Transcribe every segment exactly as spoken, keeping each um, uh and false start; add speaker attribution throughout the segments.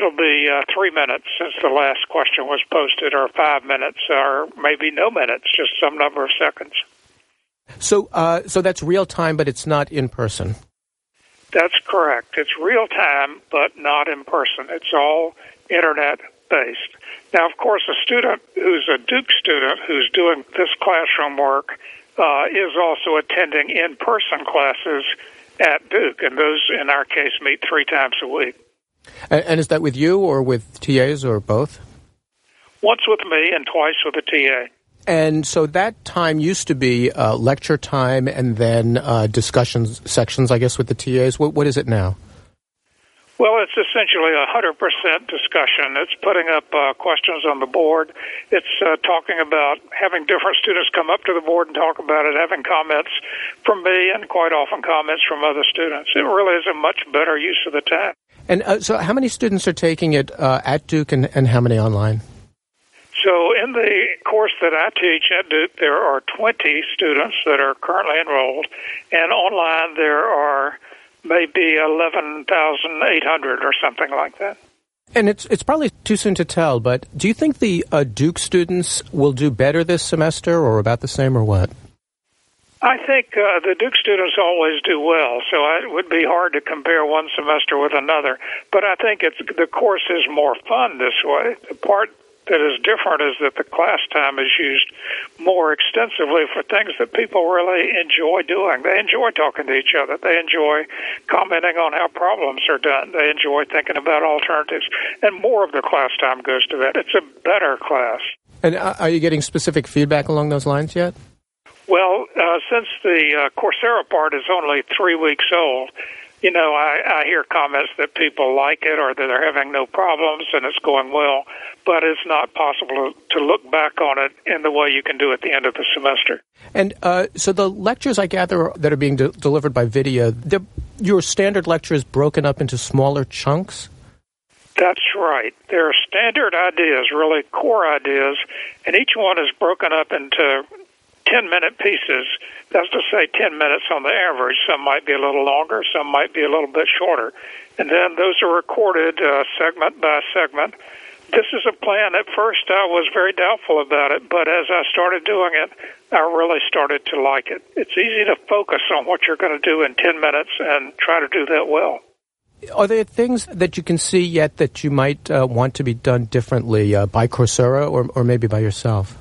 Speaker 1: It'll be uh, three minutes since the last question was posted, or five minutes, or maybe no minutes, just some number of seconds.
Speaker 2: So, uh, so that's real time, but it's not in person.
Speaker 1: That's correct. It's real time, but not in person. It's all internet based. Now, of course, a student who's a Duke student who's doing this classroom work uh, is also attending in-person classes at Duke, and those, in our case, meet three times a week.
Speaker 2: And, and is that with you or with T As or both?
Speaker 1: Once with me and twice with a T A.
Speaker 2: And so that time used to be uh, lecture time and then uh, discussion sections, I guess, with the T As. What, what is it now?
Speaker 1: Well, it's essentially a one hundred percent discussion. It's putting up uh, questions on the board. It's uh, talking about having different students come up to the board and talk about it, having comments from me and quite often comments from other students. It really is a much better use of the time.
Speaker 2: And uh, so how many students are taking it uh, at Duke and, and how many online?
Speaker 1: So in the course that I teach at Duke, there are twenty students that are currently enrolled, and online there are maybe eleven thousand eight hundred or something like that.
Speaker 2: And it's it's probably too soon to tell, but do you think the uh, Duke students will do better this semester or about the same or what?
Speaker 1: I think uh, the Duke students always do well, so it would be hard to compare one semester with another. But I think it's the course is more fun this way. The part that is different is that the class time is used more extensively for things that people really enjoy doing. They enjoy talking to each other. They enjoy commenting on how problems are done. They enjoy thinking about alternatives. And more of the class time goes to that. It's a better class.
Speaker 2: And are you getting specific feedback along those lines yet?
Speaker 1: Well, uh, since the uh, Coursera part is only three weeks old, you know, I, I hear comments that people like it or that they're having no problems and it's going well, but it's not possible to look back on it in the way you can do at the end of the semester.
Speaker 2: And uh, so the lectures, I gather, that are being de- delivered by video, your standard lecture is broken up into smaller chunks?
Speaker 1: That's right. There are standard ideas, really core ideas, and each one is broken up into ten-minute pieces. That's to say ten minutes on the average. Some might be a little longer, some might be a little bit shorter. And then those are recorded uh, segment by segment. This is a plan. At first, I was very doubtful about it, but as I started doing it, I really started to like it. It's easy to focus on what you're going to do in ten minutes and try to do that well.
Speaker 2: Are there things that you can see yet that you might uh, want to be done differently uh, by Coursera or, or maybe by yourself?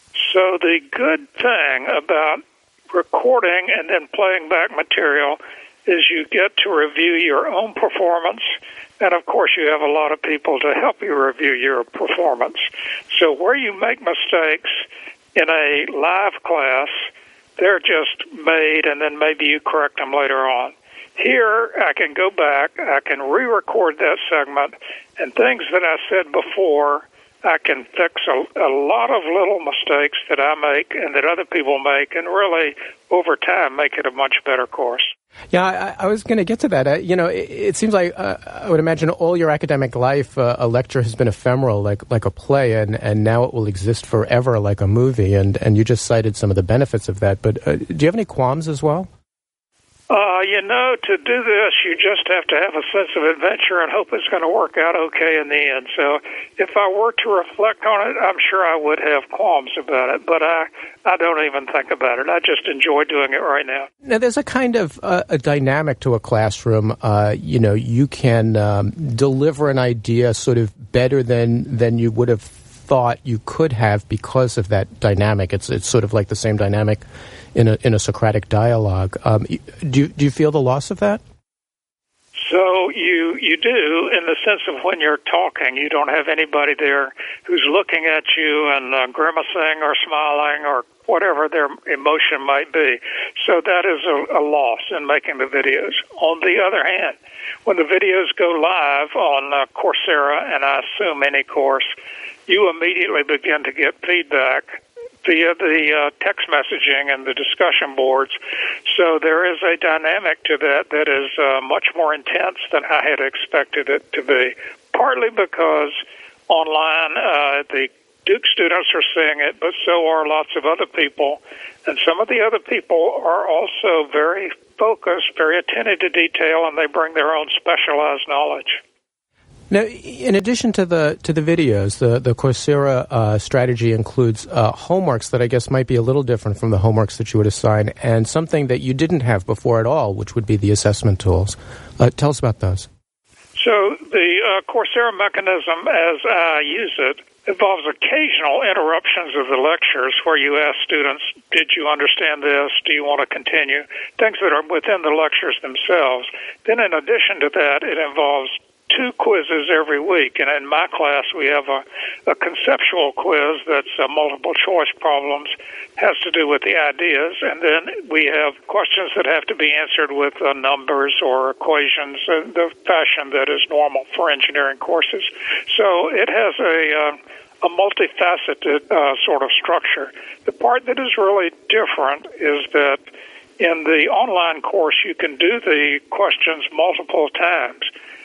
Speaker 1: So the good thing about recording and then playing back material is you get to review your own performance, and of course you have a lot of people to help you review your performance. So where you make mistakes in a live class, they're just made and then maybe you correct them later on. Here, I can go back, I can re-record that segment, and things that I said before, I can fix a, a lot of little mistakes that I make and that other people make, and really, over time, make it a much better course.
Speaker 2: Yeah, I, I was going to get to that. Uh, you know, it, it seems like uh, I would imagine all your academic life, uh, a lecture has been ephemeral, like like a play, and, and now it will exist forever, like a movie. And, and you just cited some of the benefits of that. But uh, do you have any qualms as well?
Speaker 1: Uh, you know, to do this, you just have to have a sense of adventure and hope it's going to work out okay in the end. So if I were to reflect on it, I'm sure I would have qualms about it, but I, I don't even think about it. I just enjoy doing it right now.
Speaker 2: Now, there's a kind of uh, a dynamic to a classroom. Uh, you know, you can um, deliver an idea sort of better than, than you would have thought you could have because of that dynamic. It's it's sort of like the same dynamic in a in a Socratic dialogue. Um, do you, do you feel the loss of that?
Speaker 1: So you you do, in the sense of when you're talking, you don't have anybody there who's looking at you and uh, grimacing or smiling or whatever their emotion might be. So that is a, a loss in making the videos. On the other hand, when the videos go live on uh, Coursera, and I assume any course, you immediately begin to get feedback via the uh, text messaging and the discussion boards. So there is a dynamic to that that is uh, much more intense than I had expected it to be, partly because online uh, the Duke students are seeing it, but so are lots of other people. And some of the other people are also very focused, very attentive to detail, and they bring their own specialized knowledge.
Speaker 2: Now, in addition to the to the videos, the the Coursera uh, strategy includes uh, homeworks that I guess might be a little different from the homeworks that you would assign, and something that you didn't have before at all, which would be the assessment tools. Uh, tell us about those.
Speaker 1: So the uh, Coursera mechanism, as I use it, involves occasional interruptions of the lectures where you ask students, did you understand this? Do you want to continue? Things that are within the lectures themselves. Then in addition to that, it involves two quizzes every week. And in my class, we have a, a conceptual quiz that's uh, multiple choice problems, has to do with the ideas. And then we have questions that have to be answered with uh, numbers or equations, uh, the fashion that is normal for engineering courses. So it has a... Uh, a multifaceted uh, sort of structure. The part that is really different is that in the online course, you can do the questions multiple times.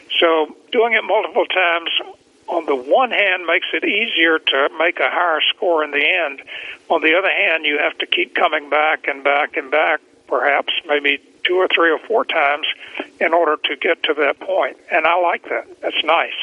Speaker 1: So doing it multiple times, on the one hand, makes it easier to make a higher score in the end. On the other hand, you have to keep coming back and back and back, perhaps maybe two or three or four times in order to get to that point. And I like that. That's nice.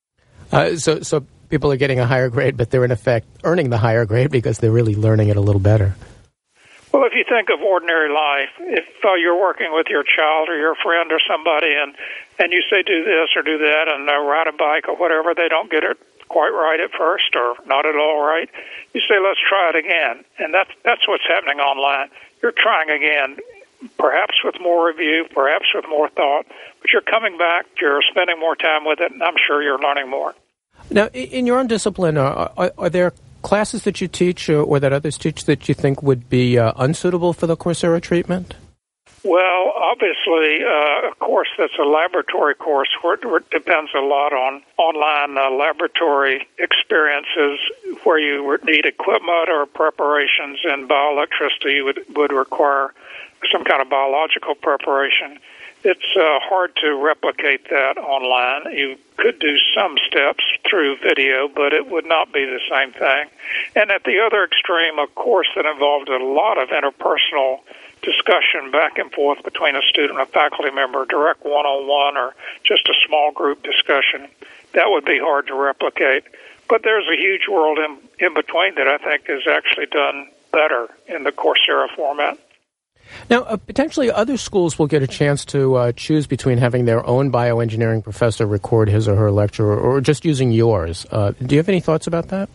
Speaker 2: Uh, so, so people are getting a higher grade, but they're in effect earning the higher grade because they're really learning it a little better.
Speaker 1: Well, if you think of ordinary life, if uh, you're working with your child or your friend or somebody and, and you say do this or do that and uh, ride a bike or whatever, they don't get it quite right at first or not at all right, you say, let's try it again. And that's, that's what's happening online. You're trying again, perhaps with more review, perhaps with more thought, but you're coming back, you're spending more time with it, and I'm sure you're learning more.
Speaker 2: Now, in your own discipline, are, are, are there classes that you teach or, or that others teach that you think would be uh, unsuitable for the Coursera treatment?
Speaker 1: Well, obviously, uh, a course that's a laboratory course where it depends a lot on online uh, laboratory experiences where you need equipment or preparations in bioelectricity would, would require some kind of biological preparation. It's uh, hard to replicate that online. You could do some steps through video, but it would not be the same thing. And at the other extreme, a course that involved a lot of interpersonal discussion back and forth between a student and a faculty member, direct one-on-one or just a small group discussion, that would be hard to replicate. But there's a huge world in, in between that I think is actually done better in the Coursera format.
Speaker 2: Now, uh, potentially other schools will get a chance to uh, choose between having their own bioengineering professor record his or her lecture or, or just using yours. Uh, do you have any thoughts about that?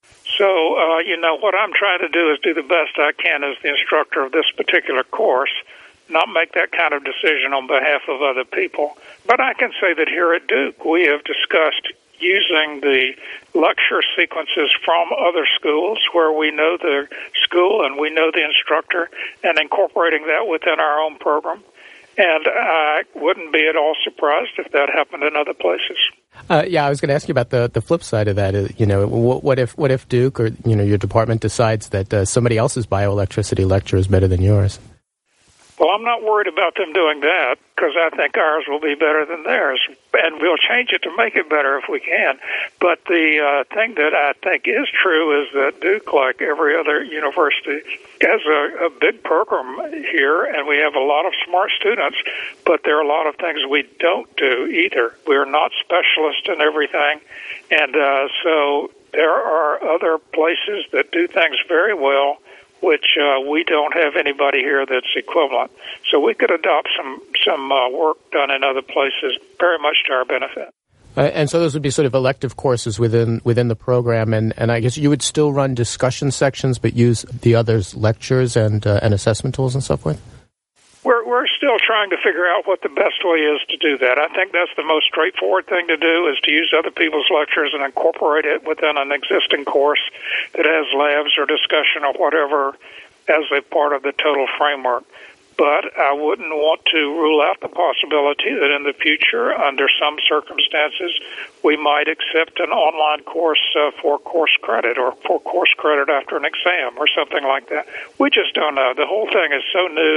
Speaker 1: So, uh, you know, what I'm trying to do is do the best I can as the instructor of this particular course, not make that kind of decision on behalf of other people. But I can say that here at Duke, we have discussed using the lecture sequences from other schools where we know the school and we know the instructor and incorporating that within our own program. And I wouldn't be at all surprised if that happened in other places.
Speaker 2: Uh, yeah, I was going to ask you about the, the flip side of that. Uh, you know, what, what if what if Duke or you know your department decides that uh, somebody else's bioelectricity lecture is better than yours?
Speaker 1: Well, I'm not worried about them doing that because I think ours will be better than theirs, and we'll change it to make it better if we can. But the uh, thing that I think is true is that Duke, like every other university, has a, a big program here, and we have a lot of smart students, but there are a lot of things we don't do either. We're not specialists in everything, and uh, so there are other places that do things very well, which uh, we don't have anybody here that's equivalent. So we could adopt some some uh, work done in other places very much to our benefit.
Speaker 2: Uh, and so those would be sort of elective courses within within the program, and, and I guess you would still run discussion sections but use the others' lectures and uh, and assessment tools and so forth?
Speaker 1: We're, we're still trying to figure out what the best way is to do that. I think that's the most straightforward thing to do is to use other people's lectures and incorporate it within an existing course that has labs or discussion or whatever as a part of the total framework. But I wouldn't want to rule out the possibility that in the future, under some circumstances, we might accept an online course uh, for course credit or for course credit after an exam or something like that. We just don't know. The whole thing is so new.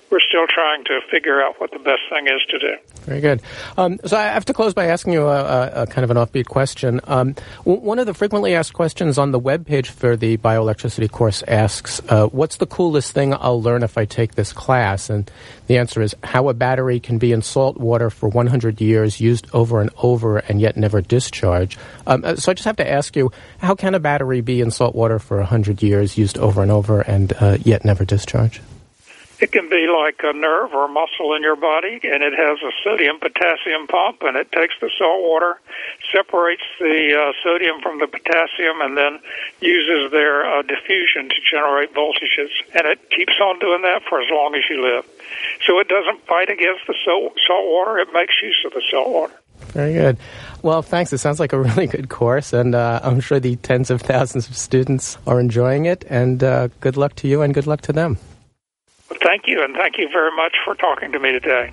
Speaker 1: we're still trying to figure out what the best thing is to do.
Speaker 2: Very good. Um, so I have to close by asking you a, a, a kind of an offbeat question. Um, w- one of the frequently asked questions on the webpage for the bioelectricity course asks, uh, what's the coolest thing I'll learn if I take this class? And the answer is how a battery can be in salt water for one hundred years, used over and over, and yet never discharge. Um, so I just have to ask you, how can a battery be in salt water for one hundred years, used over and over, and uh, yet never discharge?
Speaker 1: It can be like a nerve or muscle in your body, and it has a sodium-potassium pump, and it takes the salt water, separates the uh, sodium from the potassium, and then uses their uh, diffusion to generate voltages. And it keeps on doing that for as long as you live. So it doesn't fight against the salt, salt water. It makes use of the salt water.
Speaker 2: Very good. Well, thanks. It sounds like a really good course, and uh, I'm sure the tens of thousands of students are enjoying it, and uh, good luck to you and good luck to them.
Speaker 1: Well, thank you, and thank you very much for talking to me today.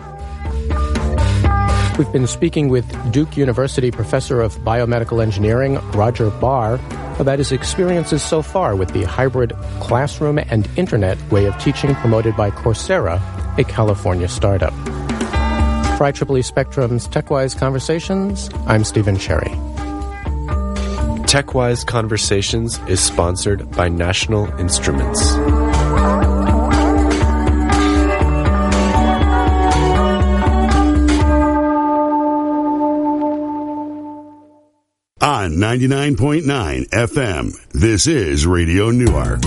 Speaker 2: We've been speaking with Duke University Professor of Biomedical Engineering, Roger Barr, about his experiences so far with the hybrid classroom and internet way of teaching promoted by Coursera, a California startup. For I triple E Spectrum's TechWise Conversations, I'm Stephen Cherry.
Speaker 3: TechWise Conversations is sponsored by National Instruments.
Speaker 4: On ninety-nine point nine F M, this is Radio Newark.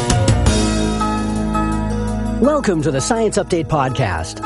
Speaker 5: Welcome to the Science Update Podcast.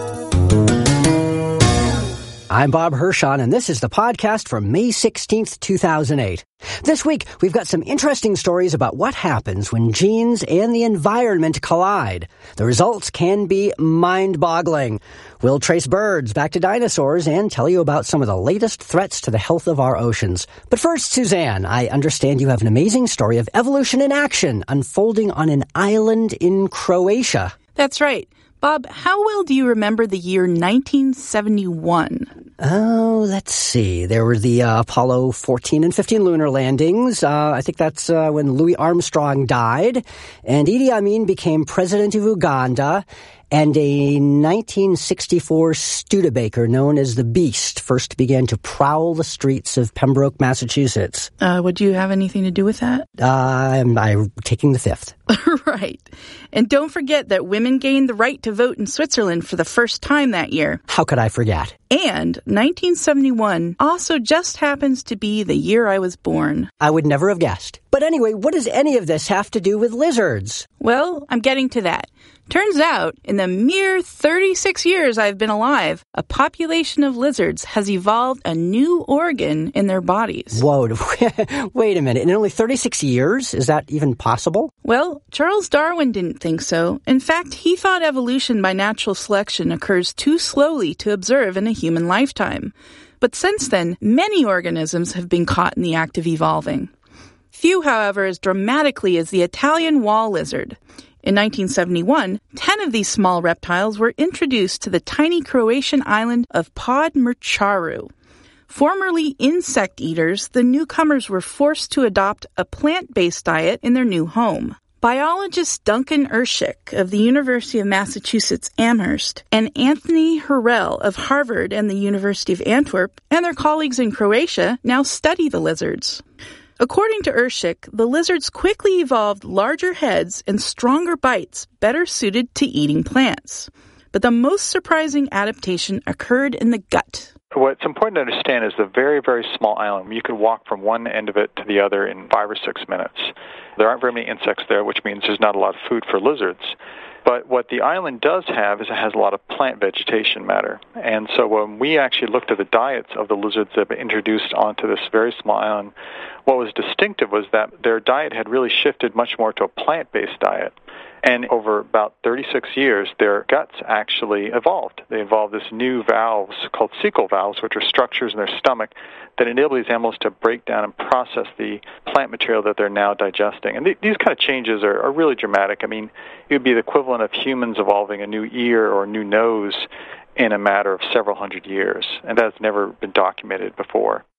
Speaker 5: I'm Bob Hirschon, and this is the podcast for May sixteenth, two thousand eight. This week, we've got some interesting stories about what happens when genes and the environment collide. The results can be mind-boggling. We'll trace birds back to dinosaurs and tell you about some of the latest threats to the health of our oceans. But first, Suzanne, I understand you have an amazing story of evolution in action unfolding on an island in Croatia.
Speaker 6: That's right. Bob, how well do you remember the year nineteen seventy-one?
Speaker 5: Oh, let's see. There were the uh, Apollo fourteen and fifteen lunar landings. Uh, I think that's uh, when Louis Armstrong died. And Idi Amin became president of Uganda. And a nineteen sixty-four Studebaker known as the Beast first began to prowl the streets of Pembroke, Massachusetts.
Speaker 6: Uh, would you have anything to do with that?
Speaker 5: Uh, I'm, I'm taking the fifth.
Speaker 6: Right. And don't forget that women gained the right to vote in Switzerland for the first time that year.
Speaker 5: How could I forget?
Speaker 6: And nineteen seventy-one also just happens to be the year I was born.
Speaker 5: I would never have guessed. But anyway, what does any of this have to do with lizards?
Speaker 6: Well, I'm getting to that. Turns out, in the mere thirty-six years I've been alive, a population of lizards has evolved a new organ in their bodies.
Speaker 5: Whoa, wait a minute. In only thirty-six years? Is that even possible?
Speaker 6: Well, Charles Darwin didn't think so. In fact, he thought evolution by natural selection occurs too slowly to observe in a human lifetime. But since then, many organisms have been caught in the act of evolving. Few, however, as dramatically as the Italian wall lizard. In nineteen seventy-one, ten of these small reptiles were introduced to the tiny Croatian island of Podmrčaru. Formerly insect eaters, the newcomers were forced to adopt a plant-based diet in their new home. Biologist Duncan Ershik of the University of Massachusetts Amherst and Anthony Harrell of Harvard and the University of Antwerp and their colleagues in Croatia now study the lizards. According to Ershik, the lizards quickly evolved larger heads and stronger bites better suited to eating plants. But the most surprising adaptation occurred in the gut.
Speaker 7: What's important to understand is the very, very small island. You can walk from one end of it to the other in five or six minutes. There aren't very many insects there, which means there's not a lot of food for lizards. But what the island does have is it has a lot of plant vegetation matter. And so when we actually looked at the diets of the lizards that have been introduced onto this very small island, what was distinctive was that their diet had really shifted much more to a plant-based diet. And over about thirty-six years, their guts actually evolved. They evolved this new valves called cecal valves, which are structures in their stomach that enable these animals to break down and process the plant material that they're now digesting. And th- these kind of changes are, are really dramatic. I mean, it would be the equivalent of humans evolving a new ear or a new nose in a matter of several hundred years, and that's never been documented before.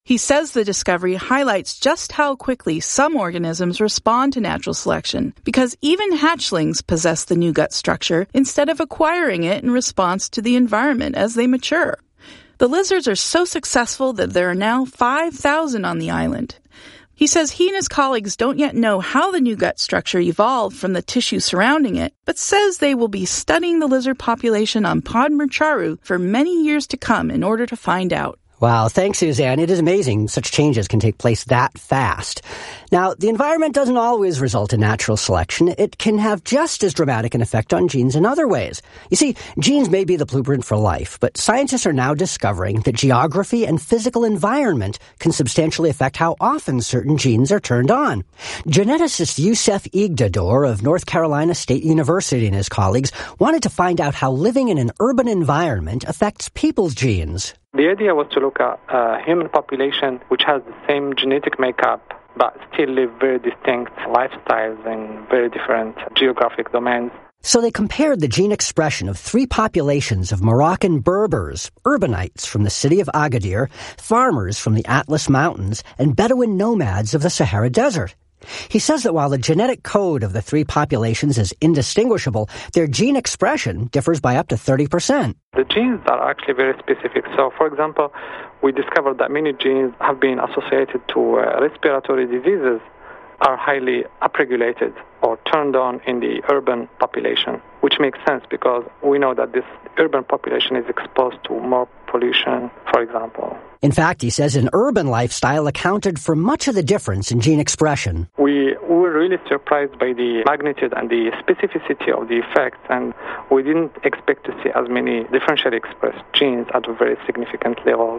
Speaker 6: He says the discovery highlights just how quickly some organisms respond to natural selection, because even hatchlings possess the new gut structure instead of acquiring it in response to the environment as they mature. The lizards are so successful that there are now five thousand on the island. He says he and his colleagues don't yet know how the new gut structure evolved from the tissue surrounding it, but says they will be studying the lizard population on Padmurcharu for many years to come in order to find out.
Speaker 5: Wow, thanks, Suzanne. It is amazing such changes can take place that fast. Now, the environment doesn't always result in natural selection. It can have just as dramatic an effect on genes in other ways. You see, genes may be the blueprint for life, but scientists are now discovering that geography and physical environment can substantially affect how often certain genes are turned on. Geneticist Youssef Igdador of North Carolina State University and his colleagues wanted to find out how living in an urban environment affects people's genes.
Speaker 8: The idea was to look at a human population which has the same genetic makeup but still live very distinct lifestyles in very different geographic domains.
Speaker 5: So they compared the gene expression of three populations of Moroccan Berbers, urbanites from the city of Agadir, farmers from the Atlas Mountains, and Bedouin nomads of the Sahara Desert. He says that while the genetic code of the three populations is indistinguishable, their gene expression differs by up to thirty percent.
Speaker 8: The genes are actually very specific. So, for example, we discovered that many genes have been associated to uh, respiratory diseases are highly upregulated or turned on in the urban population, which makes sense because we know that this urban population is exposed to more pollution, for example.
Speaker 5: In fact, he says an urban lifestyle accounted for much of the difference in gene expression.
Speaker 8: We were really surprised by the magnitude and the specificity of the effects, and we didn't expect to see as many differentially expressed genes at very significant levels.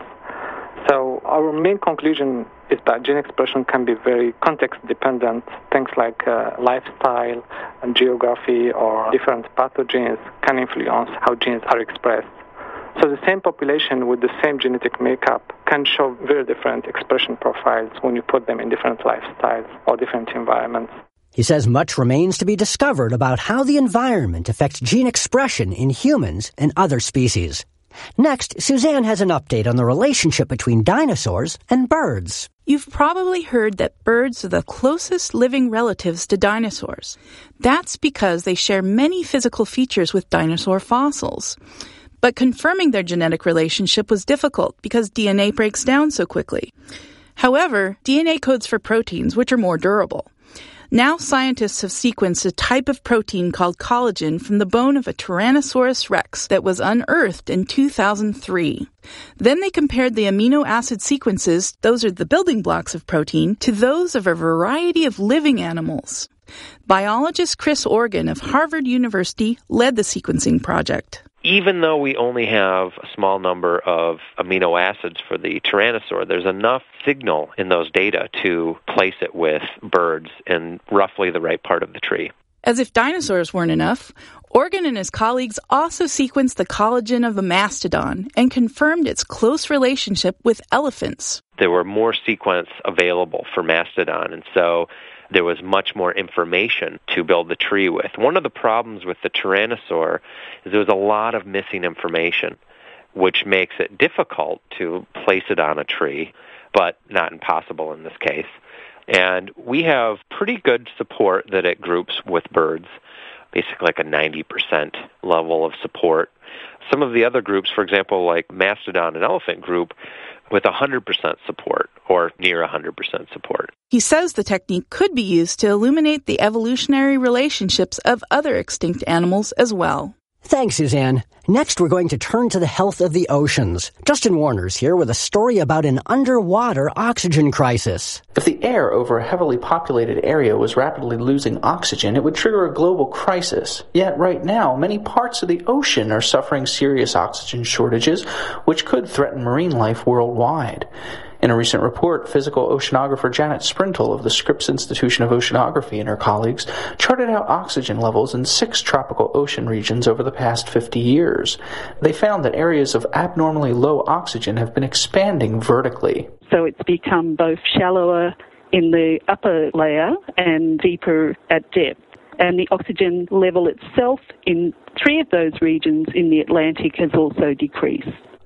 Speaker 8: So our main conclusion is that gene expression can be very context-dependent. Things like uh, lifestyle and geography or different pathogens can influence how genes are expressed. So the same population with the same genetic makeup can show very different expression profiles when you put them in different lifestyles or different environments.
Speaker 5: He says much remains to be discovered about how the environment affects gene expression in humans and other species. Next, Suzanne has an update on the relationship between dinosaurs and birds.
Speaker 6: You've probably heard that birds are the closest living relatives to dinosaurs. That's because they share many physical features with dinosaur fossils. But confirming their genetic relationship was difficult because D N A breaks down so quickly. However, D N A codes for proteins, which are more durable. Now scientists have sequenced a type of protein called collagen from the bone of a Tyrannosaurus rex that was unearthed in two thousand three. Then they compared the amino acid sequences, those are the building blocks of protein, to those of a variety of living animals. Biologist Chris Organ of Harvard University led the sequencing project.
Speaker 9: Even though we only have a small number of amino acids for the Tyrannosaur, there's enough signal in those data to place it with birds in roughly the right part of the tree.
Speaker 6: As if dinosaurs weren't enough, Organ and his colleagues also sequenced the collagen of a mastodon and confirmed its close relationship with elephants.
Speaker 9: There were more sequence available for mastodon, and so there was much more information to build the tree with. One of the problems with the Tyrannosaur is there was a lot of missing information, which makes it difficult to place it on a tree, but not impossible in this case. And we have pretty good support that it groups with birds, basically like a ninety percent level of support. Some of the other groups, for example, like mastodon and elephant group, with one hundred percent support or near one hundred percent support.
Speaker 6: He says the technique could be used to illuminate the evolutionary relationships of other extinct animals as well.
Speaker 5: Thanks, Suzanne. Next, we're going to turn to the health of the oceans. Justin Warner's here with a story about an underwater oxygen crisis.
Speaker 10: If the air over a heavily populated area was rapidly losing oxygen, it would trigger a global crisis. Yet right now, many parts of the ocean are suffering serious oxygen shortages, which could threaten marine life worldwide. In a recent report, physical oceanographer Janet Sprintle of the Scripps Institution of Oceanography and her colleagues charted out oxygen levels in six tropical ocean regions over the past fifty years. They found that areas of abnormally low oxygen have been expanding vertically.
Speaker 11: So it's become both shallower in the upper layer and deeper at depth. And the oxygen level itself in three of those regions in the Atlantic has also decreased.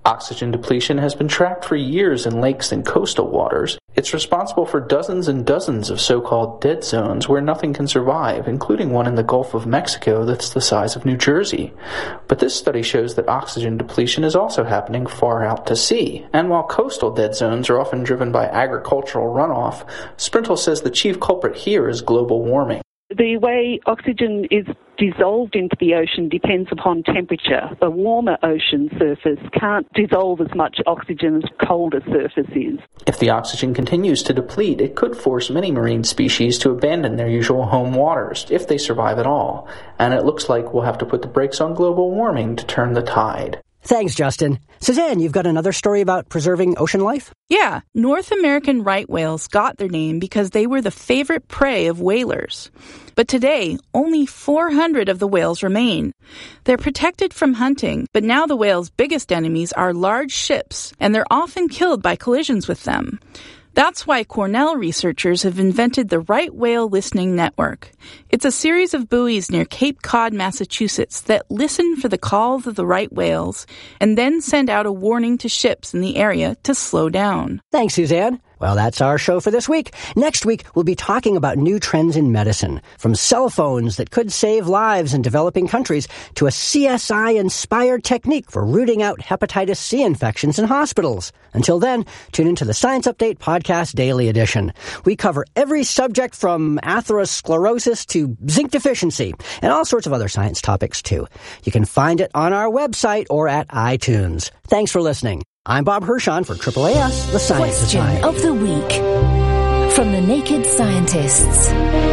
Speaker 10: Oxygen depletion has been tracked for years in lakes and coastal waters. It's responsible for dozens and dozens of so-called dead zones where nothing can survive, including one in the Gulf of Mexico that's the size of New Jersey. But this study shows that oxygen depletion is also happening far out to sea. And while coastal dead zones are often driven by agricultural runoff, Sprintle says the chief culprit here is global warming.
Speaker 11: The way oxygen is dissolved into the ocean depends upon temperature. A warmer ocean surface can't dissolve as much oxygen as a colder surface is.
Speaker 10: If the oxygen continues to deplete, it could force many marine species to abandon their usual home waters, if they survive at all. And it looks like we'll have to put the brakes on global warming to turn the tide.
Speaker 5: Thanks, Justin. Suzanne, you've got another story about preserving ocean life?
Speaker 6: Yeah, North American right whales got their name because they were the favorite prey of whalers. But today, only four hundred of the whales remain. They're protected from hunting, but now the whales' biggest enemies are large ships, and they're often killed by collisions with them. That's why Cornell researchers have invented the Right Whale Listening Network. It's a series of buoys near Cape Cod, Massachusetts that listen for the calls of the right whales and then send out a warning to ships in the area to slow down.
Speaker 5: Thanks, Suzanne. Well, that's our show for this week. Next week, we'll be talking about new trends in medicine, from cell phones that could save lives in developing countries to a C S I-inspired technique for rooting out hepatitis C infections in hospitals. Until then, tune into the Science Update Podcast Daily Edition. We cover every subject from atherosclerosis to zinc deficiency and all sorts of other science topics, too. You can find it on our website or at iTunes. Thanks for listening. I'm Bob Hirschon for Triple A S, the Science
Speaker 12: Question
Speaker 5: Society.
Speaker 12: of the Week from the Naked Scientists.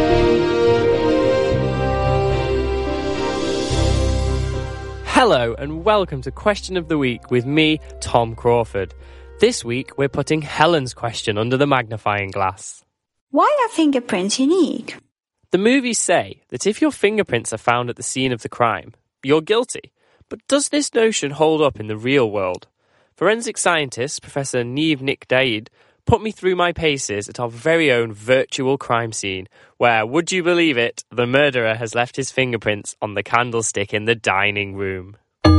Speaker 13: Hello and welcome to Question of the Week with me, Tom Crawford. This week we're putting Helen's question under the magnifying glass.
Speaker 14: Why are fingerprints unique?
Speaker 13: The movies say that if your fingerprints are found at the scene of the crime, you're guilty. But does this notion hold up in the real world? Forensic scientist Professor Niamh Nic Daoud put me through my paces at our very own virtual crime scene, where, would you believe it, the murderer has left his fingerprints on the candlestick in the dining room.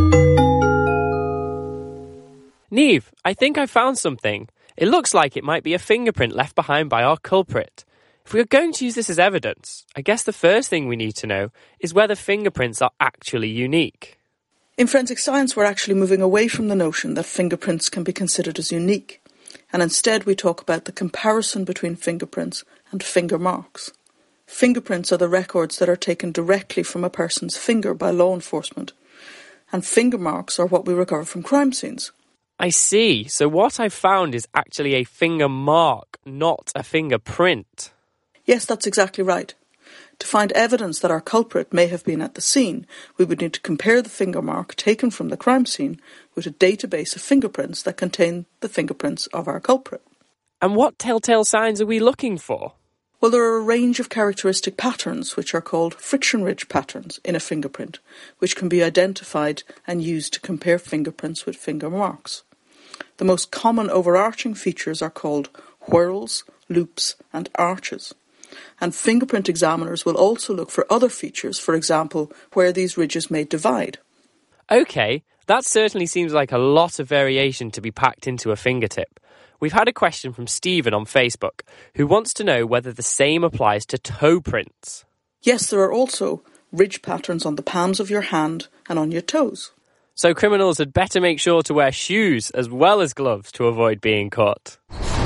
Speaker 13: Niamh, I think I found something. It looks like it might be a fingerprint left behind by our culprit. If we are going to use this as evidence, I guess the first thing we need to know is whether fingerprints are actually unique.
Speaker 15: In forensic science, we're actually moving away from the notion that fingerprints can be considered as unique, and instead we talk about the comparison between fingerprints and finger marks. Fingerprints are the records that are taken directly from a person's finger by law enforcement, and finger marks are what we recover from crime scenes.
Speaker 13: I see. So what I've found is actually a finger mark, not a fingerprint.
Speaker 15: Yes, that's exactly right. To find evidence that our culprit may have been at the scene, we would need to compare the finger mark taken from the crime scene with a database of fingerprints that contain the fingerprints of our culprit.
Speaker 13: And what telltale signs are we looking for?
Speaker 15: Well, there are a range of characteristic patterns which are called friction ridge patterns in a fingerprint, which can be identified and used to compare fingerprints with finger marks. The most common overarching features are called whorls, loops, and arches. And fingerprint examiners will also look for other features, for example, where these ridges may divide.
Speaker 13: OK, that certainly seems like a lot of variation to be packed into a fingertip. We've had a question from Stephen on Facebook, who wants to know whether the same applies to toe prints.
Speaker 15: Yes, there are also ridge patterns on the palms of your hand and on your toes.
Speaker 13: So criminals had better make sure to wear shoes as well as gloves to avoid being caught.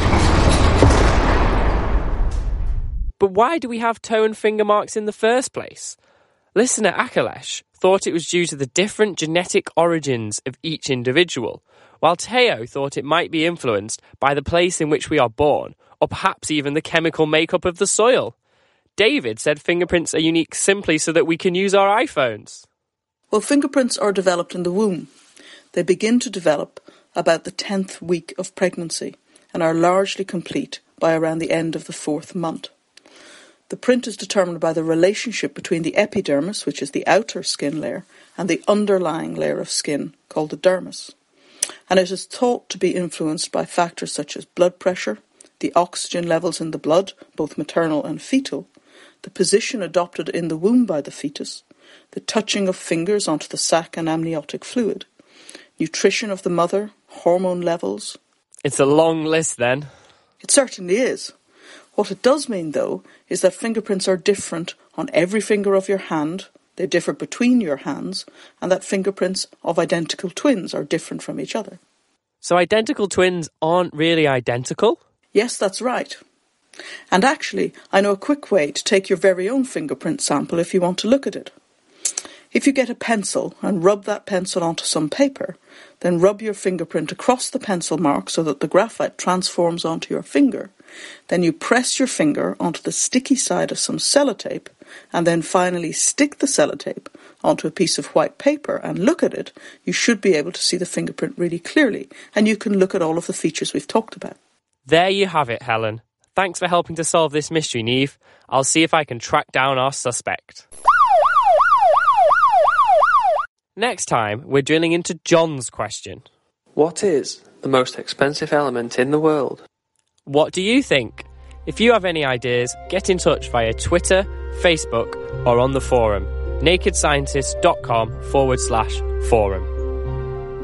Speaker 13: But why do we have toe and finger marks in the first place? Listener Akalesh thought it was due to the different genetic origins of each individual, while Teo thought it might be influenced by the place in which we are born, or perhaps even the chemical makeup of the soil. David said fingerprints are unique simply so that we can use our iPhones.
Speaker 15: Well, fingerprints are developed in the womb. They begin to develop about the tenth week of pregnancy and are largely complete by around the end of the fourth month. The print is determined by the relationship between the epidermis, which is the outer skin layer, and the underlying layer of skin, called the dermis. And it is thought to be influenced by factors such as blood pressure, the oxygen levels in the blood, both maternal and fetal, the position adopted in the womb by the fetus, the touching of fingers onto the sac and amniotic fluid, nutrition of the mother, hormone levels.
Speaker 13: It's a long list then.
Speaker 15: It certainly is. What it does mean, though, is that fingerprints are different on every finger of your hand, they differ between your hands, and that fingerprints of identical twins are different from each other.
Speaker 13: So identical twins aren't really identical?
Speaker 15: Yes, that's right. And actually, I know a quick way to take your very own fingerprint sample if you want to look at it. If you get a pencil and rub that pencil onto some paper, then rub your fingerprint across the pencil mark so that the graphite transforms onto your finger. Then you press your finger onto the sticky side of some sellotape, and then finally stick the sellotape onto a piece of white paper and look at it. You should be able to see the fingerprint really clearly, and you can look at all of the features we've talked about.
Speaker 13: There you have it, Helen. Thanks for helping to solve this mystery, Niamh. I'll see if I can track down our suspect. Next time, we're drilling into John's question.
Speaker 16: What is the most expensive element in the world?
Speaker 13: What do you think? If you have any ideas, get in touch via Twitter, Facebook, or on the forum, nakedscientist.com forward slash forum.